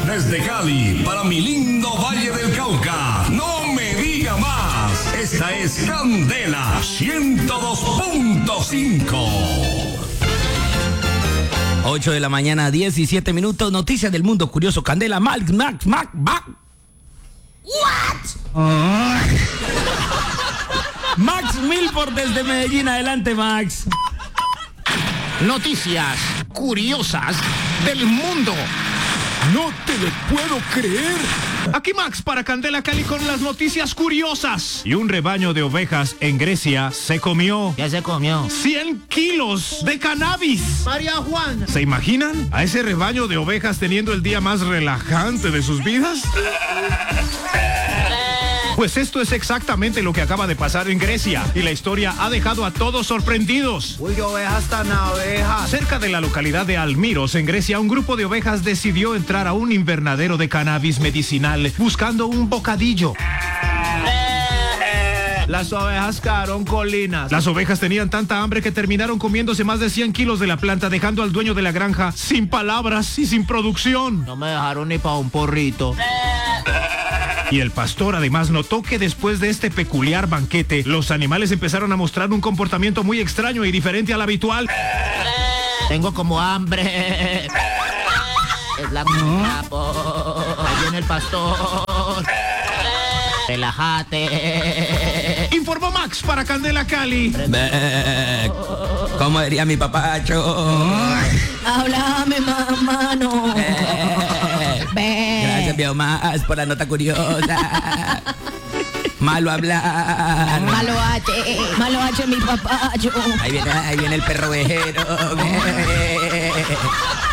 desde Cali para mi lindo Valle del Cauca. No me diga más. Esta es Candela 102.5. 8 de la mañana, 17 minutos. Noticias del mundo curioso. Candela, Max. What? Max Milford desde Medellín. Adelante, Max. Noticias curiosas del mundo. No te lo puedo creer. Aquí Max para Candela Cali con las noticias curiosas. Y un rebaño de ovejas en Grecia se comió. ¿Qué se comió? 100 kilos de cannabis. María Juana. ¿Se imaginan a ese rebaño de ovejas teniendo el día más relajante de sus vidas? Pues esto es exactamente lo que acaba de pasar en Grecia y la historia ha dejado a todos sorprendidos. Uy, ovejas tan ovejas. Cerca de la localidad de Almiros, en Grecia, un grupo de ovejas decidió entrar a un invernadero de cannabis medicinal buscando un bocadillo. Las ovejas quedaron colinas. Las ovejas tenían tanta hambre que terminaron comiéndose más de 100 kilos de la planta, dejando al dueño de la granja sin palabras y sin producción. No me dejaron ni para un porrito. Y el pastor además notó que después de este peculiar banquete, los animales empezaron a mostrar un comportamiento muy extraño y diferente al habitual. Tengo como hambre. Es la ahí viene el pastor. Relájate. Informó Max para Candela Cali. ¿Cómo diría mi papacho? Háblame, mamá, no. Gracias, viejo Max, por la nota curiosa. Malo hablar. Malo H, mi papacho. Ahí viene el perro ovejero.